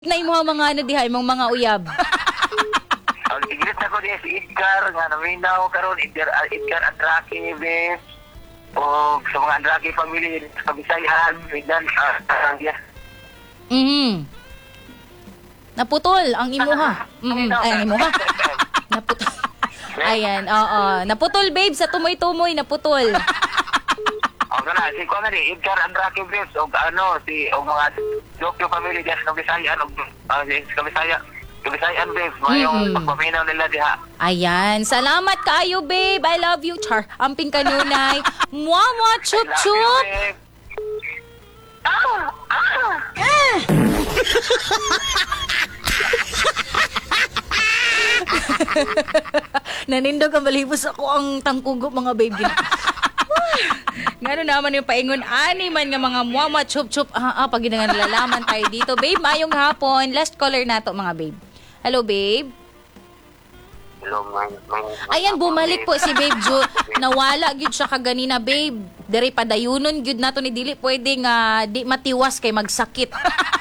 Na imo mga ano diha, imong mga uyab. Ang iglit na ko niya si Edgar, nga naminaw karon Edgar Andrake, bes. O sa mga Andrake family, sa Bisayan, Midan, yes. Naputol ang imuha. Ay, ang imuha. Naputol. Ayan, oo. Naputol, babe, sa tumoy-tumoy, naputol. O kana, si ko nga ni Edgar Andrake, bes. O o mga Jokyo family, yes, sa Bisayan, sa Bisayan, bes. Mayong pagpaminaw nila diha. Ayan, salamat kaayo, babe. I love you, char. Amping kanunay. Mwa, chup, chup. Nanindog ang balibos ako ang tangkugo, mga babe. Ngano naman yung paingon ani man nga mga mwa, chup, chup. Pag nga nalalaman tayo dito. Babe, mayong hapon. Last caller nato, mga babe. Hello, babe. Hello, Ayan, bumalik po si Babe Ju. Nawala gyud siya kaganina, babe. Dere padayunon gyud nato ni dili pwede nga di matiwas kay magsakit.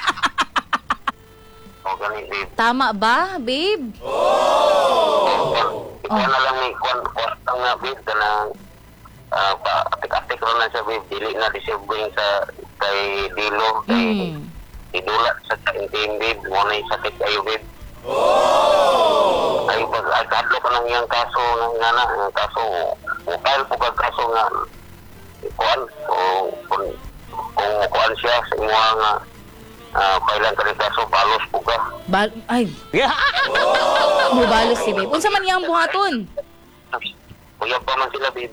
O gani, babe. Tama ba, babe? Ikaw na lang ni kwan nga, babe, kanang atik-atik ron na siya, babe. Dili na disibling sa kay Dilo, kay Idula sa kaintin, babe. Muna yung sakit kayo, babe. Ay pag-adlo ka ng iyang kaso ng kaso mukhail po kag kaso nga kuan kung kuan siya sa imo nga kailan ka rin kaso balos po ka Ay mubalos si babe. Unsa man iyang buhaton? Uyab pa man sila, babe.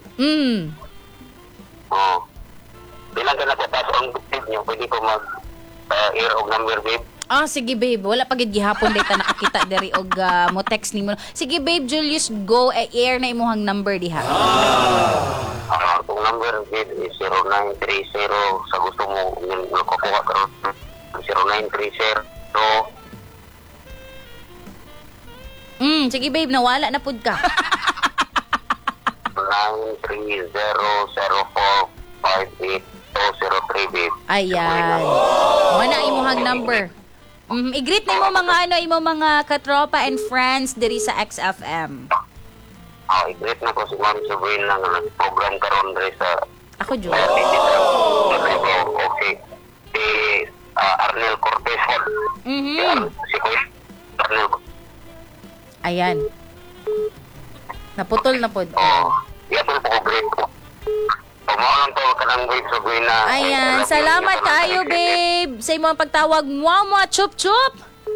Bilang ka nagpapaso ang dupit niyo, pwede ko mag-air og number, babe. Sige babe, wala pa gid gihapon data nakakita diri og mo text nimo. Sige babe, Julius, go air na imong number diha. Ang number babe is 0930 sa gusto mo nakukuha karon 0930 sige babe, nawala na pud ka. 930458203, babe. Ayan. Wala imong number. I-greet na mo mga mga katropa and friends diri sa XFM. I-greet na ko si Ma'am Sabrina nga nag-program karon diri sa Ako, Jo. Okay. Si Arnel Cortez. Si Kuya Arnel. Ayan. Naputol na pod. Yapon po ko greet ko. Pamahalang to ka ng babe Sabrina. Ayan, salamat kayo, babe. Sa imong pagtawag, mwa, chup, chup.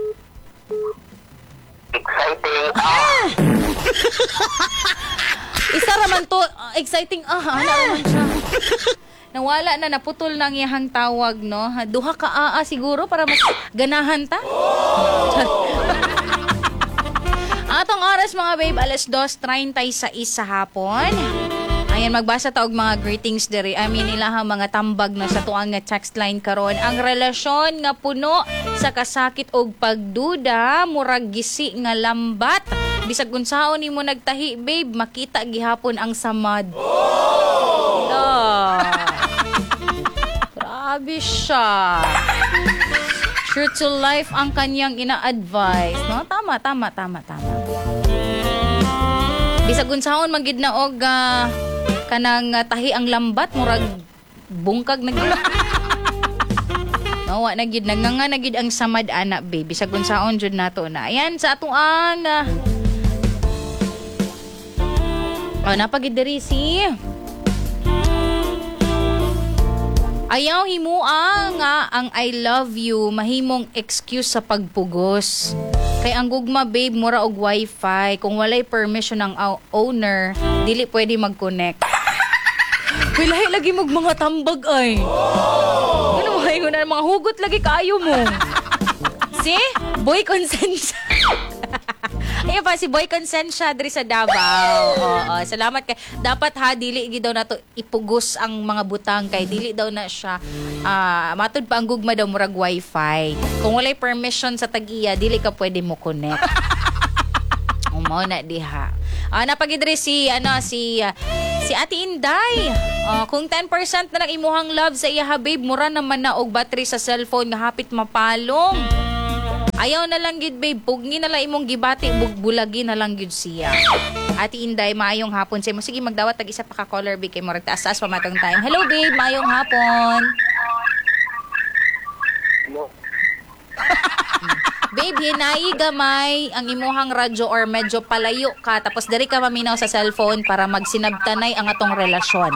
Exciting. Isa raman to, exciting. Ana raman siya. Nawala na, naputol na ang iyahang tawag, no? Duha ka siguro para mas ganahan ta. Atong oras, mga babe, alas 2:36 sa hapon. Ayan, magbasa ta og mga greetings diri. Ilahang mga tambag na sa tuang nga text line karon. Ang relasyon nga puno sa kasakit og pagduda, murag gisi nga lambat. Bisag unsaon nimo nagtahi, babe, makita gihapon ang samad. Grabe siya. True to life ang kanyang ina-advise, no? Tama. Bisag unsaon man gid na og kanang tahi ang lambat murag bungkag na gid. Nawa na gid nanganga na gid ang samad ana, baby. Sa unsaon jud nato na. Ayan sa atong ang napagid diri si ayaw himuang nga ang I love you mahimong excuse sa pagpugos. Kay ang gugma, babe, mura og wifi. Kung walay permission ng owner, dili pwede mag-connect. Lahi lagi mong mga tambag ay. Ano mo na mga hugot lagi kaayo mo. Si Boy Consensya. Ayun pa si Boy Consensya diri sa Davao. Salamat kay dapat dili gid daw nato ipugos ang mga butang kay dili daw na siya matud pa ang gugma daw murag wifi. Kung walay permission sa tag-iya, dili ka pwede mo connect. Mao na diha. Napagidre si Ate Inday. Kung 10% na lang imuhang love sa iya, babe, mura naman na og battery sa cellphone nga hapit mapalong. Ayaw na lang gid babe, pugni na lang imong gibati, bulagi na lang gid siya. Ate Inday, maayong hapon sa imo. Sige, magdawat tag isa pa ka caller babe kay mo taas-taas pa matong time. Hello babe, maayong hapon. Babe, hinayi gamay ang imuhang radyo or medyo palayo ka tapos diri ka maminaw sa cellphone para magsinabtanay ang atong relasyon.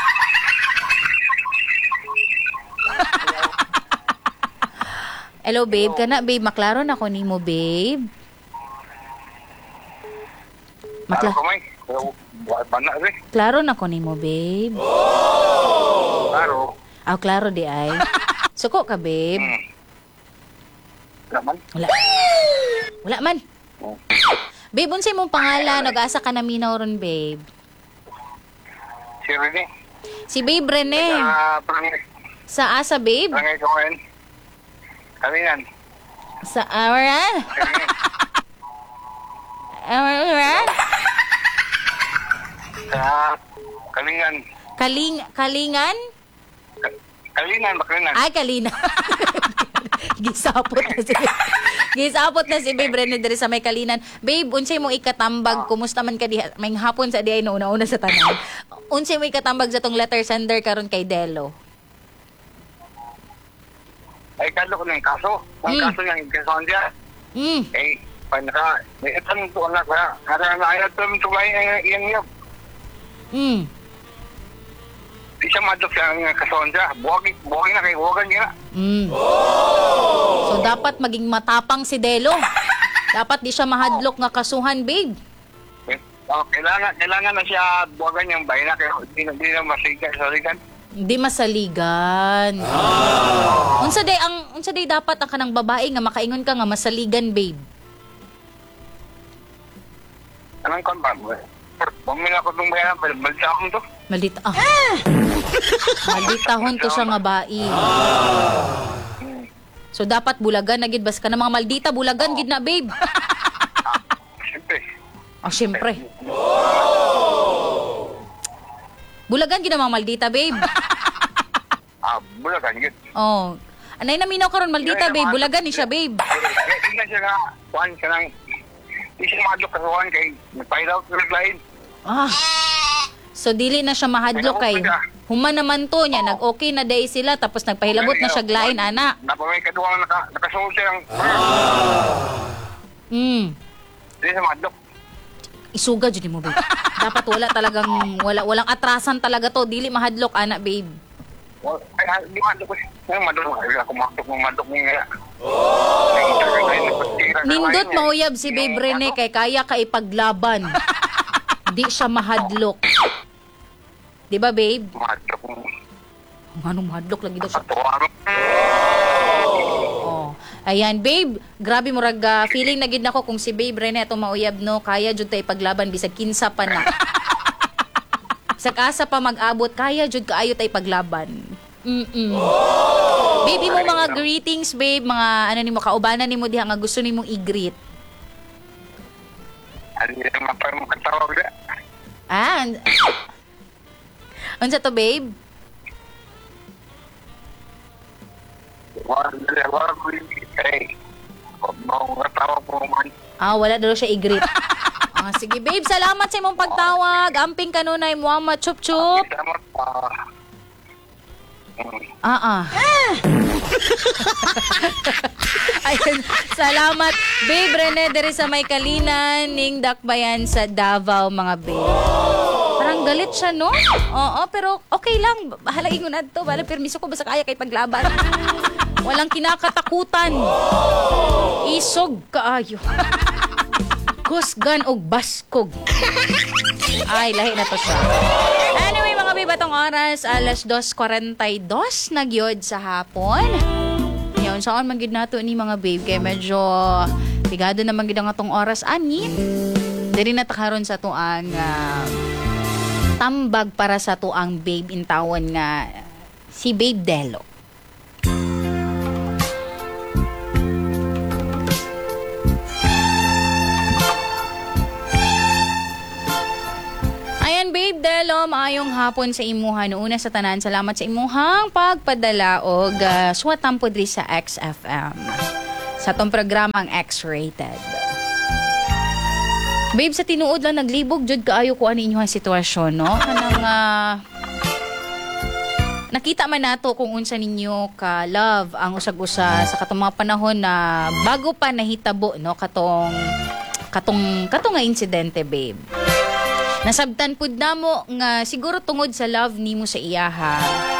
Hello babe, kana babe, maklaro na ko nimo babe. Klaro na ko nimo babe. Klaro. Klaro di ay. Suko ka babe. Wala. Wala man. Babe, unsay mong pangalan? Nag-asa ka na minaw ron, babe. Si Rene. Si Babe Rene. Sa asa, babe? Barangay Kawayan. Kalingan. Sa Aura? Aura? Sa Kalingan. Kalingan? Kalingan, Baklinan. Ay, Kalina. Gisapot na si Babe Rene diri sa may Kalinan. Babe, unsay mo ikatambag? Kumusta man ka diha? May hapon sa diay no una sa tanan. Unsay mo ikatambag sa tong letter sender karon kay Delo? Ay, kalo ko ng kaso. Ang kaso niya, kaso niya. Eh, panaka, may itang to anak ha. Kaya na ayaw ito tumay iyang yab. Di siya madok siya ang kaso niya. Buwagin na kay buwagan niya. So, dapat maging matapang si Delo. Dapat di siya mahadlok nga kasuhan, babe. Kailangan na siya buwagan niyang bahay na. Kaya di na masigan. Hindi masaligan. Unsa day dapat ang kanang babae nga makaingon ka nga masaligan, babe? Anong kan ba? Pamila ko itong bayan, balsa akong to. Malditahon to siya nga bai. So dapat bulagan na gid bas ka na mga maldita bulagan gid na, babe. Siyempre. Siyempre. Bulagan gid na mga maldita, babe. Bulagan gid. Oh. Anay na minaw karon maldita, babe. Bulagan ni siya, babe. Tingnan siya nga, kuhan ka nang, di siya mahadlok kasuhan kay nagpahilaw sa naglain. So dili na siya mahadlok kay human naman to niya, nag-okay na day sila tapos nagpahilabot na siya glain, ana. Napamay kaduwang nakasuhod siya ang... Di siya mahadlok. Isuga jud mo, babe. Dapat walang atrasan talaga to, dili mahadlok, ana, babe. Ay, di mahadlok ko. Ngayon madlok. Ako mahadlok niya. Nindot mauyab si Babe Rene kay kaya ka ipaglaban. Di siya mahadlok. Di ba, babe? Mahadlok. Anong mahadlok lagi daw siya? Patuwaro. Oh. Ayan, babe. Grabe mo rag feeling na gid nako kung si Babe Rene ato mauyab no, kaya jud tay ipaglaban bisag kinsa pa na. Sa asa pa mag-abot, kaya jud kaayo tay paglaban. Baby mo mga greetings, babe, mga ano nimo kaubanan nimo diha nga gusto nimong i-greet. Ano yung mapang katawag na? Unsa to, babe? Wala daw siya i-greet. Sige, babe, salamat sa imong pagtawag. Amping kanunay Muhammad Chup Chup. Ayun, salamat Babe Rene diri sa may Kalinan ning dakbayan sa Davao, mga babe. Parang galit siya, no? Oo, pero okay lang. Bahala ingon adto, bala permiso ko basta kaya kay paglaban. Walang kinakatakutan. Isog kaayo. Kusgan og baskog. Ay, lahi na to siya. Anyway, mga babe, atong oras, alas 2:42 na gyud sa hapon. Yan, saan man gid nato ni mga babe, kay medyo pigado naman gid ang atong oras, ani. Diri na takaron sa tuang tambag para sa tuang babe in tawon nga si Babe Delo. Babe Delo, maayong hapon sa imuha. Una sa tanan, salamat sa imuhang pagpadala og suwatampo diri sa XFM. sa tong programang X-Rated. Babe, sa tinuod lang naglibog jud kaayo ko ani inyong sitwasyon, no? Kanang nakita man nato kung unsa ninyo ka love ang usag-usa sa katong mga panahon na bago pa nahitabo, no, katong nga insidente, babe. Nasabtan pud namo nga siguro tungod sa love nimo sa iyaha.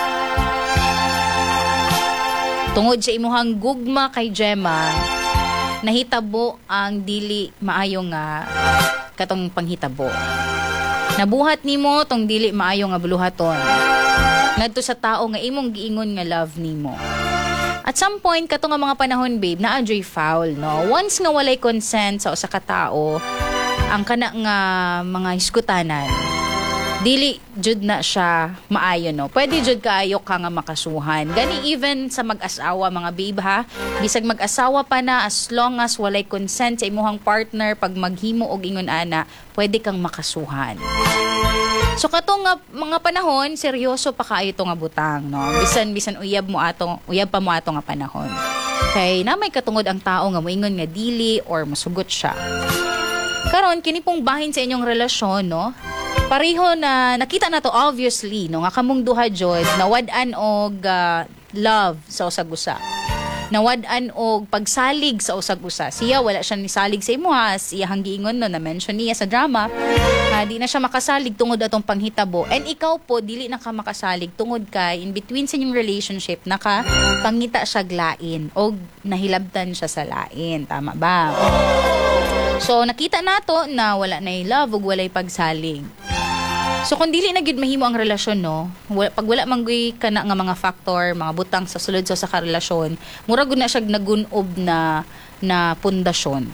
Tungod sa imuhang gugma kay Gemma, nahitabo ang dili maayo nga katong panghitabo. Nabuhat nimo tong dili maayo nga buluhaton ngadto sa tao nga imong giingon nga love nimo. At some point kato nga mga panahon, babe, na-adjoy foul, no? Once nga walay consent sa usa ka tao, ang kana nga mga hiskutanan, dili jud na siya maayo, no? Pwede jud kaayo ka nga makasuhan. Gani even sa mag-asawa, mga babe, ha? Bisag mag-asawa pa na, as long as walay consent sa imuhang partner, pag maghimo og ingon ana, pwede kang makasuhan. So katong nga mga panahon, seryoso pa kaayo to nga butang, no? Bisan uyab pa mo ato nga panahon. Kay namay katungod ang tao nga moingon nga dili or masugot siya. Karon kini pong bahin sa inyong relasyon, no? Pareho na nakita na to obviously, no, nga kamong duha jud nawad-an og love sa usag-usa. Nawad-an og pagsalig sa usag-usa. Siya wala siya nisalig sa imuha, siya hanggiingon no na mention niya sa drama. Di na siya makasalig tungod atong panghitabo. And ikaw po dili na ka makasalig tungod kay in between sa inyong relationship naka pangita siya glain og nahilabtan siya sa lain. Tama ba? So nakita nato na wala na love ug walay pagsalig. So kung dili na gyud mahimo ang relasyon, no, pag wala manggoy kana nga mga factor, mga butang sa sulod sa ka relasyon, mura gud na siya nagunob na pundasyon.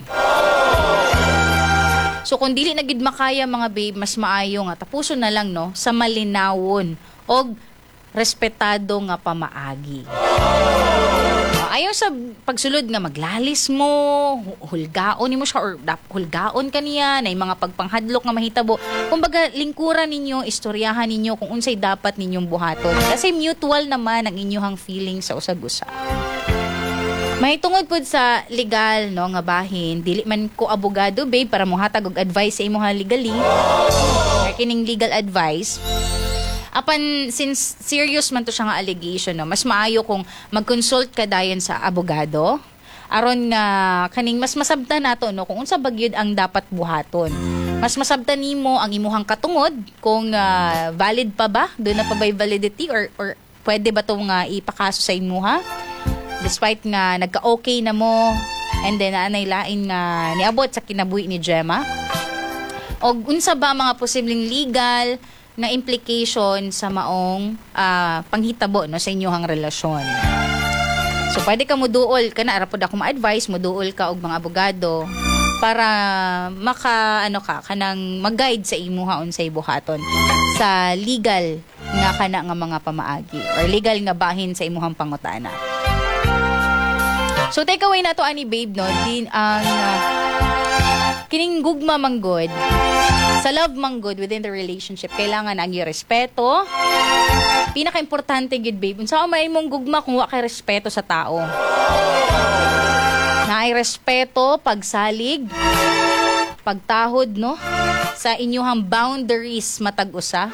So kung dili na gyud makaya, mga babe, mas maayo nga tapuson na lang, no, sa malinawon og respetado nga pamaagi. Ayaw sa pagsulod nga maglalis mo, hulgaon nimo siya or hulgaon ka niya, na mga pagpanghadlok nga mahitabo. Kumbaga, lingkuran ninyo, istoryahan ninyo kung unsay dapat ninyong buhaton. Kasi mutual naman ang inyong feelings sa usag-usa. May tungod pud sa legal, no, nga bahin, dili man ko abogado, babe, para mohatag og advice sa imong legally. Kining legal advice. Apan, since serious man to siya nga allegation, no, mas maayo kung mag-consult ka dayon sa abogado aron nga kaning mas masabtan nato, no, kung unsa bagyod ang dapat buhaton. Mas masabtan nimo ang imuhang katungod kung valid pa ba, doon na pa ba'y validity or pwede ba to nga ipakaso sa imuha despite nga nagka-okay na mo and then anay lain nga niabot sa kinabuhi ni Gemma. Og unsa ba mga posibleng legal na implication sa maong panghitabo, no, sa inyong relasyon. So pwede ka muduol kana ara pud ako ma-advise, muduol ka og mga abogado para kanang mag-guide sa imuha unsay buhaton sa legal nga kana nga mga pamaagi or legal nga bahin sa imuhang pangutana. So take away na to ani, babe, no, din ang kining gugma manggod sa love manggod within the relationship, kailangan ang respeto. Pinaka-importante gid, babe, unsa may imong gugma kung wa kay respeto sa tao. Naay respeto, pagsalig, pagtahod, no, sa inyong boundaries matag usa.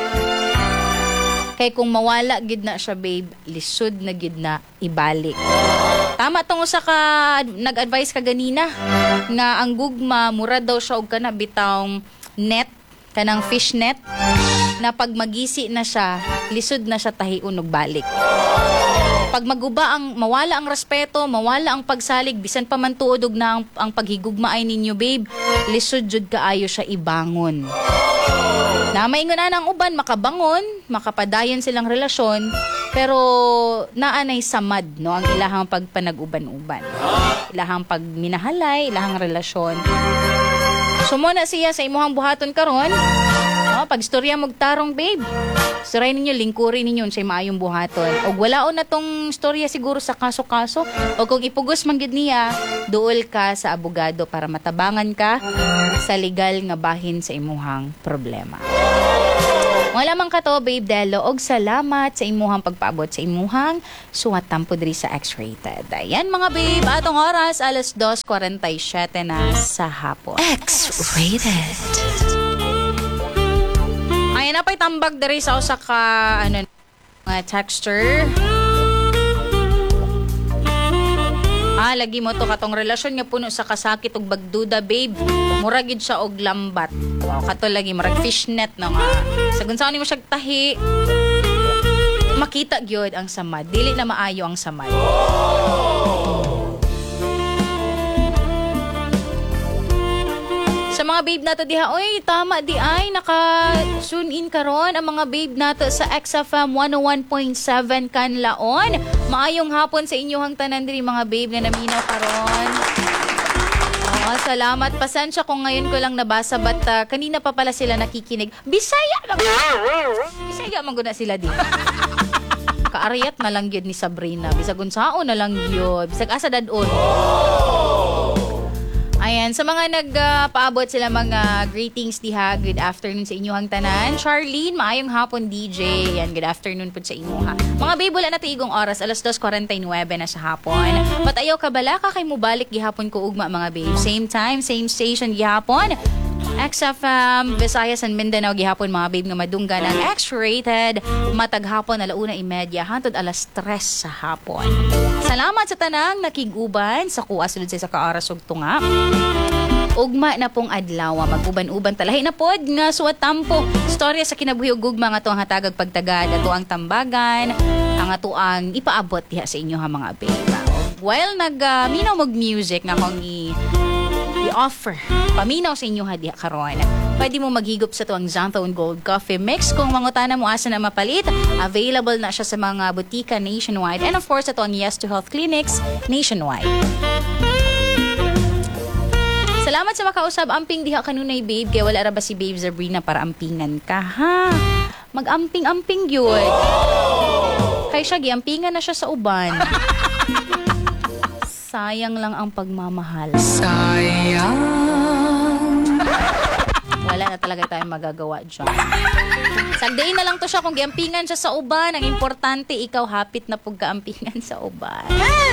Kay kung mawala gid na siya, babe, lisod na gid na ibalik. Tama tong usa ka nag-advise ka ganina nga ang gugma mura daw siya og kana bitawng net, kanang fish net na pag magisi na siya, lisod na siya tahiun og balik. Pag maguba mawala ang respeto, mawala ang pagsalig, bisan pa man tuod og na ang paghigugmaay ninyo, babe, lisod jud kaayo siya ibangon. Na maingon na ng uban makabangon, makapadayon silang relasyon, pero naanay samad, no, ang ilahang pagpanag-uban-uban. Ilahang pagminahalay, ilahang relasyon. So muna siya sa imuhang buhaton karon, no, pag istorya mog tarong, babe, saray ninyo, lingkurin ninyo sa maayong buhaton. Og walaon na tong istorya siguro sa kaso-kaso, o kung ipugos man gid niya, duol ka sa abogado para matabangan ka sa legal nga bahin sa imuhang problema. Wala man ka to, babe Delo, og salamat sa imuhang pagpaabot sa imuhang suwat tampo diri sa X-Rated. Ayan mga babe, atong oras alas 2:47 na sa hapon. X-Rated. Ayan na pa'y tambag diri sa usa ka mga texture. Lagi mo to katong relasyon nga puno sa kasakit ug bagduda, babe. Murag gid siya og lambat. Kato lagi murag fishnet no nga. Sagun sa ni mo siya tahi. Makita gyud ang samad. Dili na maayo ang samad. Sa mga babe nato diha, oy, tama di ay naka-tune in karon ang mga babe nato sa XFM 101.7 Kanlaon. Maayong hapon sa inyong tanan diri mga babe na naminaw karon. Salamat. Pasensya kung ngayon ko lang nabasa but kanina pa pala sila nakikinig. Bisaya lang. Bisaya man gud na sila di. Kaarayat na lang gyud ni Sabrina. Bisag unsao na lang gyud. Bisag asa dadon. Ayan, sa mga nagpaabot sila mga greetings diha, good afternoon sa inyong tanan. Charlene, maayong hapon DJ. Yan, good afternoon po sa inyong. Mga babe, wala na tigong oras, alas 2:49 na sa hapon. But ayaw kabala ka kay mubalik gihapon ko ugma mga babe. Same time, same station gihapon. XFM, Visayas and Mindanao gihapon mga babe nga madungga ng X-Rated. Matag hapon alauna 30 hangtod alas 3 sa hapon. Salamat sa tanang nakiguban sa kuha sulod sa kaaras ug tunga. Ugma na pong adlaw mag-uban-uban talahi na pod nga suwat tampo. Storya sa kinabuhi ug ugma nga to ang hatagag pagtagad ato ang tambagan ang ato ang ipaabot diha sa inyo ha mga babe. While minaw mag music nga kong i-offer paminaw sa inyo hadiya karon. Pwede mo maghigop sa tuwang Xanthone Gold Coffee Mix kung mangutana mo asa na mapalit. Available na siya sa mga butika nationwide and of course sa tuwang Yes to Health Clinics nationwide. Salamat sa makausab. Amping diha kanunay babe kaya wala ra ba si babe Sabrina para ampingan ka ha. Mag-amping-amping yun. Kaya siya giampingan na siya sa uban. Sayang lang ang pagmamahal. Sayang. Wala na talaga tayong magagawa dyan. Sagdayin na lang to siya kung giampingan siya sa uban. Ang importante, ikaw hapit na pagkaampingan sa uban.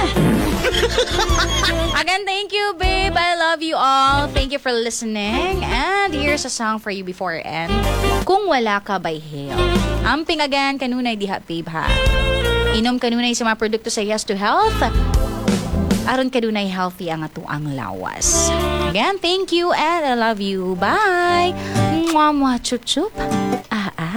Again, thank you, babe. I love you all. Thank you for listening. And here's a song for you before I end. Kung Wala Ka by Hale. Amping again, kanunay diha, babe ha. Inom kanunay sa mga produkto sa Yes to Health. Aron kadunay healthy ang atuang lawas. Again, thank you and I love you. Bye! Mwah, mwah, chup, chup.